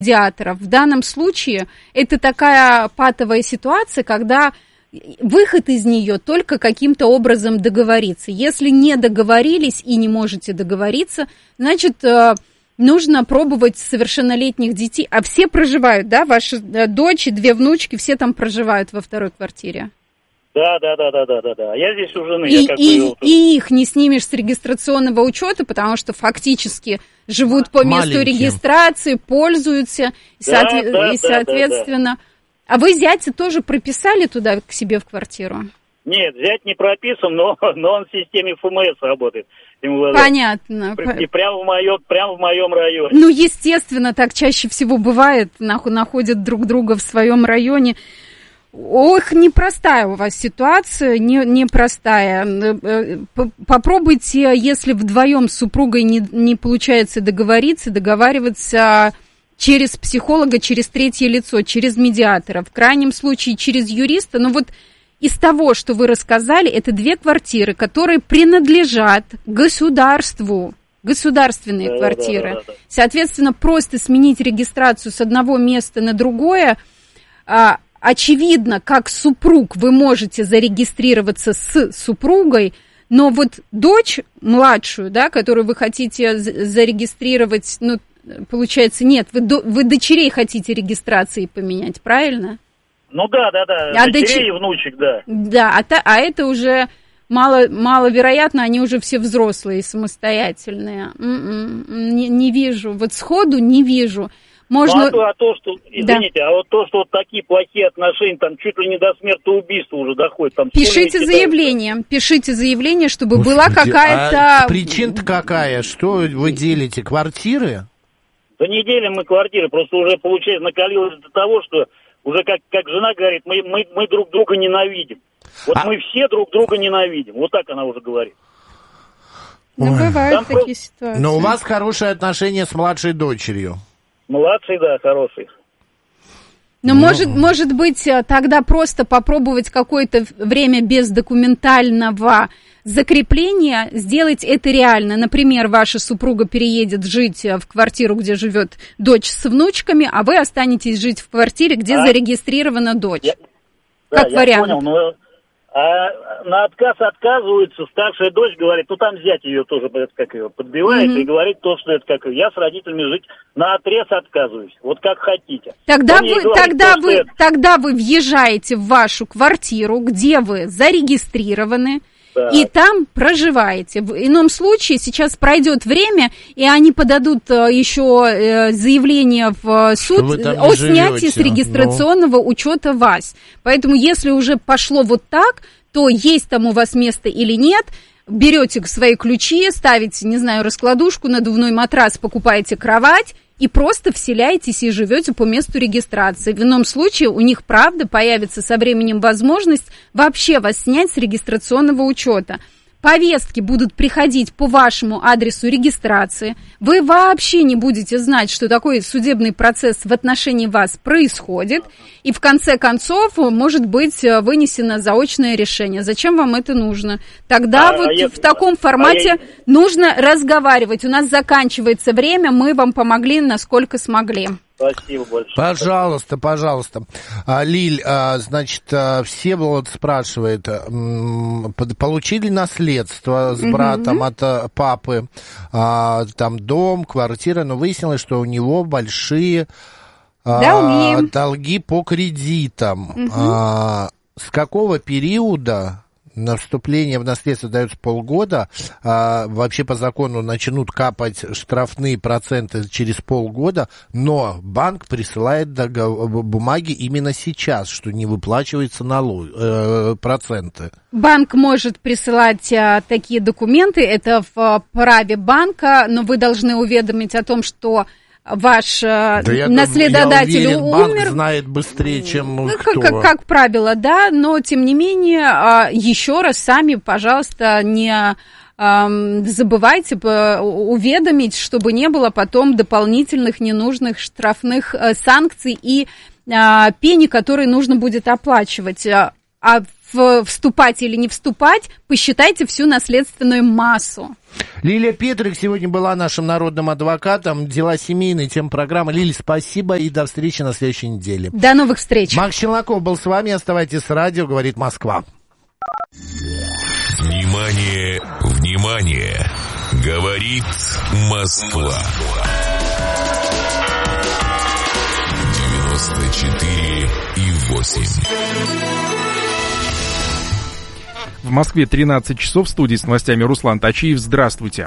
медиаторов. В данном случае это такая патовая ситуация, когда выход из нее только каким-то образом договориться. Если не договорились и не можете договориться, значит, нужно пробовать совершеннолетних детей. А все проживают, да? Ваши дочь и 2 внучки, все там проживают во второй квартире? Да. Я здесь у жены. И их не снимешь с регистрационного учета, потому что фактически живут по месту регистрации, пользуются, и, соответственно... А вы зятя тоже прописали туда к себе в квартиру? Нет, зять не прописан, но он в системе ФМС работает. Понятно. И прямо в моем районе. Ну, естественно, так чаще всего бывает, находят друг друга в своем районе. Ох, непростая у вас ситуация, непростая. Попробуйте, если вдвоем с супругой не получается договариваться через психолога, через третье лицо, через медиатора, в крайнем случае через юриста. Но вот из того, что вы рассказали, это 2 квартиры, которые принадлежат государству, государственные квартиры. Да. Соответственно, просто сменить регистрацию с одного места на другое, очевидно, как супруг вы можете зарегистрироваться с супругой, но вот дочь младшую, да, которую вы хотите зарегистрировать, ну, получается, нет, вы дочерей хотите регистрации поменять, правильно? Ну да, дочерей и внучек, да. Да, а это уже маловероятно, они уже все взрослые, самостоятельные. Не вижу, вот сходу не вижу. Можно... Извините, а вот то, что вот такие плохие отношения, там чуть ли не до смертоубийства уже доходит. Там пишите заявление, чтобы была какая-то... Причина-то какая? Что вы делите, квартиры? Да не делим мы квартиры, просто уже, получается, накалилось до того, что уже, как жена говорит, мы друг друга ненавидим. Вот мы все друг друга ненавидим. Вот так она уже говорит. Ну, бывают такие ситуации. Но у вас хорошие отношения с младшей дочерью. Младший, да, хороший. Но может быть, тогда просто попробовать какое-то время без документального закрепления сделать это реально. Например, ваша супруга переедет жить в квартиру, где живет дочь с внучками, а вы останетесь жить в квартире, где зарегистрирована дочь. Как вариант. Я понял, но на отказ отказываются. Старшая дочь говорит, ну там зять ее тоже подбивает и говорит то, что это как я с родителями жить наотрез отказываюсь. Вот как хотите. Тогда вы въезжаете в вашу квартиру, где вы зарегистрированы. Да. И там проживаете. В ином случае сейчас пройдет время, и они подадут еще заявление в суд о снятии с регистрационного учета вас. Поэтому если уже пошло вот так, то есть там у вас место или нет, берете свои ключи, ставите, не знаю, раскладушку, надувной матрас, покупаете кровать и просто вселяетесь и живете по месту регистрации. В ином случае у них, правда, появится со временем возможность вообще вас снять с регистрационного учета. Повестки будут приходить по вашему адресу регистрации. Вы вообще не будете знать, что такой судебный процесс в отношении вас происходит. И в конце концов может быть вынесено заочное решение. Зачем вам это нужно? Тогда в таком формате нужно разговаривать. У нас заканчивается время, мы вам помогли, насколько смогли. Спасибо большое. Пожалуйста. Лиль, значит, Всеволод спрашивает, получили наследство с братом от папы, там дом, квартира, но выяснилось, что у него большие долги по кредитам. С какого периода на вступление в наследство дается полгода, вообще по закону начнут капать штрафные проценты через полгода, но банк присылает бумаги именно сейчас, что не выплачиваются проценты. Банк может присылать такие документы, это в праве банка, но вы должны уведомить о том, что ваш наследодатель умер. Банк знает быстрее, чем кто. Как правило, да, но тем не менее, еще раз сами, пожалуйста, не забывайте уведомить, чтобы не было потом дополнительных ненужных штрафных санкций и пени, которые нужно будет оплачивать. А вступать или не вступать, посчитайте всю наследственную массу. Лилия Петрик сегодня была нашим народным адвокатом. Дела семейные, тема программы. Лили, спасибо и до встречи на следующей неделе. До новых встреч. Макс Челноков был с вами. Оставайтесь с радио, говорит Москва. Внимание, внимание! Говорит Москва. 94,8. В Москве 13 часов. В студии с новостями Руслан Тачиев. Здравствуйте.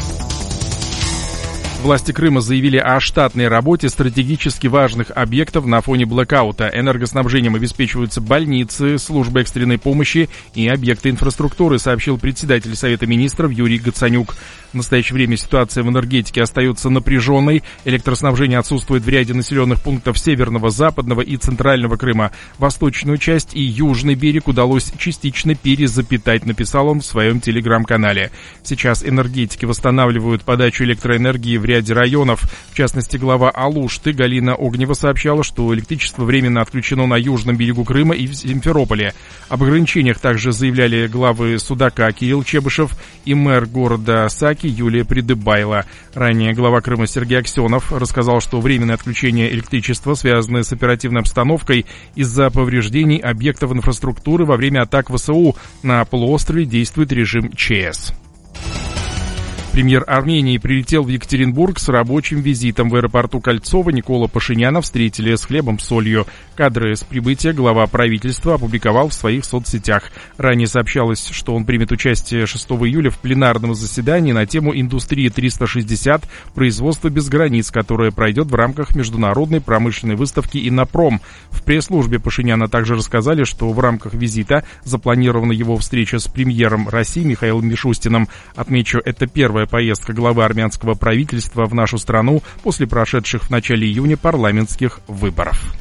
Власти Крыма заявили о штатной работе стратегически важных объектов на фоне блэкаута. Энергоснабжением обеспечиваются больницы, службы экстренной помощи и объекты инфраструктуры, сообщил председатель Совета министров Юрий Гацанюк. В настоящее время ситуация в энергетике остается напряженной. Электроснабжение отсутствует в ряде населенных пунктов Северного, Западного и Центрального Крыма. Восточную часть и южный берег удалось частично перезапитать, написал он в своем телеграм-канале. Сейчас энергетики восстанавливают подачу электроэнергии в ряде районов. В частности, глава Алушты Галина Огнева сообщала, что электричество временно отключено на южном берегу Крыма и в Симферополе. Об ограничениях также заявляли главы Судака Кирилл Чебышев и мэр города Саки Юлия Придыбайло. Ранее глава Крыма Сергей Аксенов рассказал, что временное отключение электричества связано с оперативной обстановкой из-за повреждений объектов инфраструктуры во время атак ВСУ. На полуострове действует режим ЧС. Премьер Армении прилетел в Екатеринбург с рабочим визитом. В аэропорту Кольцово Никола Пашиняна встретили с хлебом-солью. Кадры с прибытия глава правительства опубликовал в своих соцсетях. Ранее сообщалось, что он примет участие 6 июля в пленарном заседании на тему «Индустрия 360. Производство без границ», которое пройдет в рамках международной промышленной выставки «Иннопром». В пресс-службе Пашиняна также рассказали, что в рамках визита запланирована его встреча с премьером России Михаилом Мишустиным. Отмечу, это первая поездка главы армянского правительства в нашу страну после прошедших в начале июня парламентских выборов.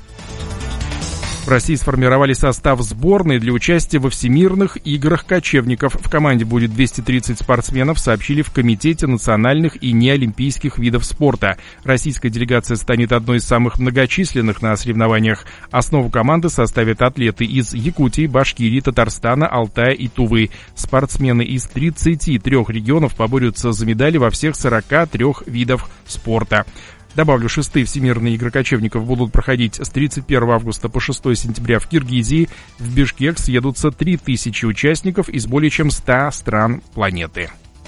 В России сформировали состав сборной для участия во Всемирных играх кочевников. В команде будет 230 спортсменов, сообщили в Комитете национальных и неолимпийских видов спорта. Российская делегация станет одной из самых многочисленных на соревнованиях. Основу команды составят атлеты из Якутии, Башкирии, Татарстана, Алтая и Тувы. Спортсмены из 33 регионов поборются за медали во всех 43 видах спорта. Добавлю, 6-е Всемирные игры кочевников будут проходить с 31 августа по 6 сентября в Киргизии. В Бишкек съедутся 3000 участников из более чем 100 стран планеты.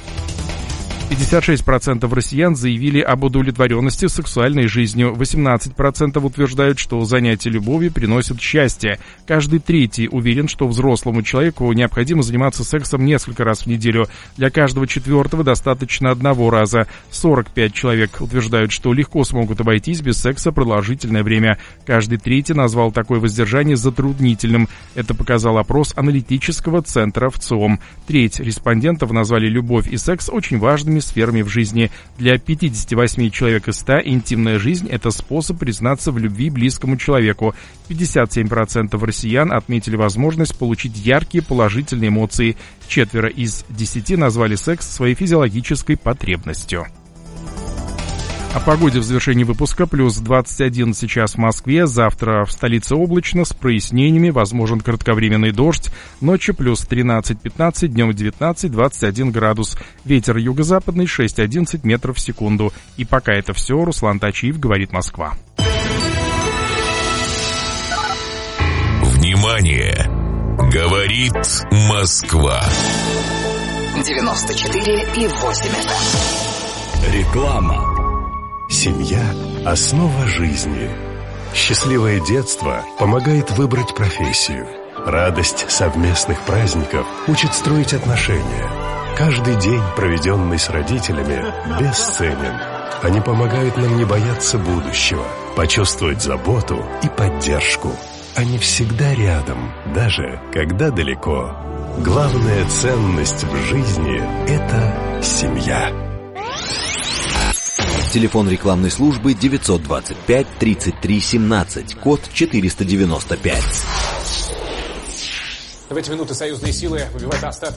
56% россиян заявили об удовлетворенности сексуальной жизнью. 18% утверждают, что занятия любовью приносят счастье. Каждый третий уверен, что взрослому человеку необходимо заниматься сексом несколько раз в неделю. Для каждого четвертого достаточно одного раза. 45 человек утверждают, что легко смогут обойтись без секса продолжительное время. Каждый третий назвал такое воздержание затруднительным. Это показал опрос аналитического центра ВЦИОМ. Треть респондентов назвали любовь и секс очень важными сферами в жизни. Для 58 человек из 100 интимная жизнь – это способ признаться в любви близкому человеку. 57% россиян отметили возможность получить яркие положительные эмоции. 4 из 10 назвали секс своей физиологической потребностью. О погоде в завершении выпуска. Плюс 21 сейчас в Москве. Завтра в столице облачно, с прояснениями. Возможен кратковременный дождь. Ночью плюс 13-15, днем 19-21 градус. Ветер юго-западный 6-11 метров в секунду. И пока это все. Руслан Тачиев, говорит Москва. Внимание! Говорит Москва. 94,8. Реклама. Семья – основа жизни. Счастливое детство помогает выбрать профессию. Радость совместных праздников учит строить отношения. Каждый день, проведенный с родителями, бесценен. Они помогают нам не бояться будущего, почувствовать заботу и поддержку. Они всегда рядом, даже когда далеко. Главная ценность в жизни – это семья. Телефон рекламной службы 925-33-17, код 495. В эти минуты союзные силы выбивают остатки.